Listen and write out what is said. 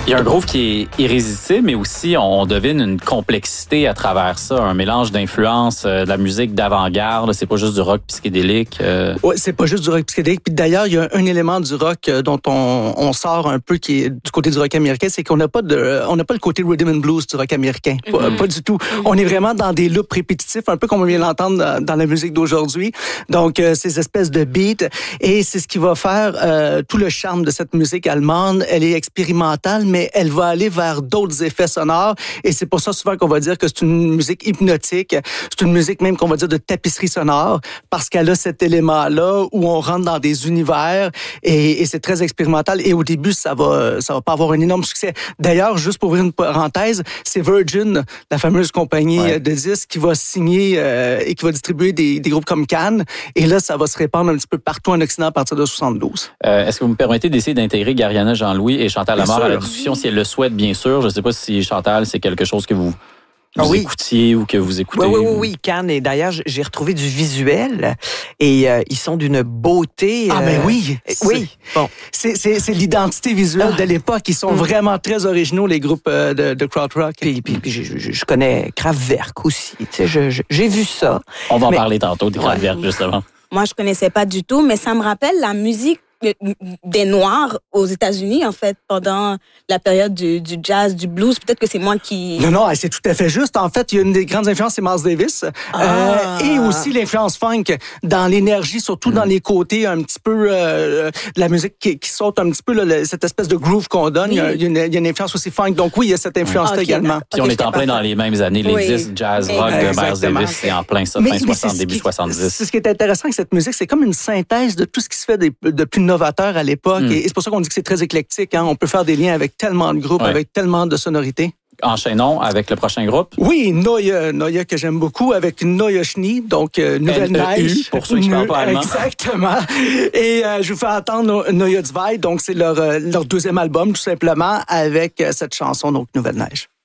Il y a un groove qui est irrésistible, mais aussi on devine une complexité à travers ça, un mélange d'influences, de la musique d'avant-garde. C'est pas juste du rock psychédélique. Oui, c'est pas juste du rock psychédélique. Puis d'ailleurs, il y a un élément du rock dont on sort un peu qui est du côté du rock américain, c'est qu'on n'a pas le côté rhythm and blues du rock américain. Pas du tout. On est vraiment dans des loops répétitifs, un peu comme on vient d'entendre dans la musique d'aujourd'hui. Donc, ces espèces de beats. Et c'est ce qui va faire tout le charme de cette musique allemande. Elle est expérimentale, mais elle va aller vers d'autres effets sonores. Et c'est pour ça souvent qu'on va dire que c'est une musique hypnotique. C'est une musique même qu'on va dire de tapisserie sonore, parce qu'elle a cet élément-là où on rentre dans des univers et c'est très expérimental. Et au début, ça va pas avoir un énorme succès. D'ailleurs, juste pour ouvrir une parenthèse, c'est Virgin, la fameuse compagnie de disques, qui va signer et qui va distribuer des groupes comme Cannes. Et là, ça va se répandre un petit peu partout en Occident à partir de 72. Est-ce que vous me permettez d'essayer d'intégrer Gariana Jean-Louis et Chantal Lamarre à la discussion, si elle le souhaite, bien sûr. Je ne sais pas si Chantal, c'est quelque chose que vous écoutiez ou que vous écoutez. Oui, Cannes. Et d'ailleurs, j'ai retrouvé du visuel et ils sont d'une beauté. Ah, ben oui. Oui. Bon. C'est l'identité visuelle de l'époque. Ils sont vraiment très originaux, les groupes de krautrock. Puis je connais Kraftwerk aussi. Tu sais, j'ai vu ça. On va en parler tantôt des Kraftwerk, justement. Moi, je connaissais pas du tout, mais ça me rappelle la musique des Noirs aux États-Unis, en fait, pendant la période du jazz, du blues. Peut-être que c'est moi qui... Non, c'est tout à fait juste. En fait, il y a une des grandes influences, c'est Miles Davis. Et aussi l'influence funk dans l'énergie, surtout dans les côtés un petit peu de la musique qui saute un petit peu, là, cette espèce de groove qu'on donne. Oui. Il y a une influence aussi funk. Donc oui, il y a cette influence-là également. Puis on est en plein dans les mêmes années. Les disques jazz rock de Miles Davis, c'est en plein ça, fin 60, début 70. C'est ce qui est intéressant avec cette musique, c'est comme une synthèse de tout ce qui se fait de plus novateur à l'époque. Et c'est pour ça qu'on dit que c'est très éclectique. Hein. On peut faire des liens avec tellement de groupes, avec tellement de sonorités. Enchaînons avec le prochain groupe. Oui, Neue que j'aime beaucoup, avec Neue Schnee, donc Nouvelle Neige. Pour ceux qui parlent pas allemand. Exactement. Et je vous fais entendre Neue Zwei, donc c'est leur deuxième album, tout simplement, avec cette chanson, donc Nouvelle Neige.